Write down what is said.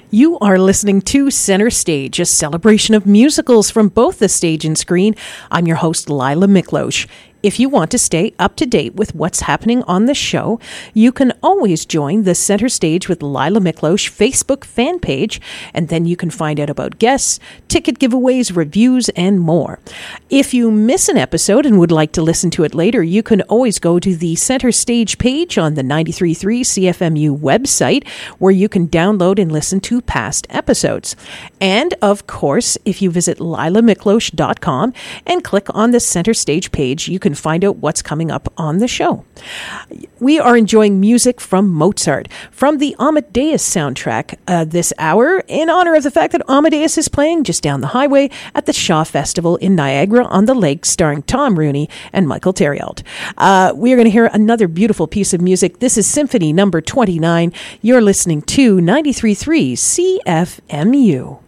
You are listening to Center Stage, a celebration of musicals from both the stage and screen. I'm your host, Lila Miklosh. If you want to stay up to date with what's happening on the show, you can always join the Center Stage with Lila Miklosh Facebook fan page, and then you can find out about guests, ticket giveaways, reviews, and more. If you miss an episode and would like to listen to it later, you can always go to the Center Stage page on the 93.3 CFMU website, where you can download and listen to past episodes. And, of course, if you visit lilamiklosh.com and click on the Center Stage page, you can find out what's coming up on the show. We are enjoying music from Mozart, from the Amadeus soundtrack this hour, in honor of the fact that Amadeus is playing just down the highway at the Shaw Festival in Niagara-on-the-Lake, starring Tom Rooney and Michael Theriault. We are going to hear another beautiful piece of music. This is Symphony number 29. You're listening to 93.3 CFMU.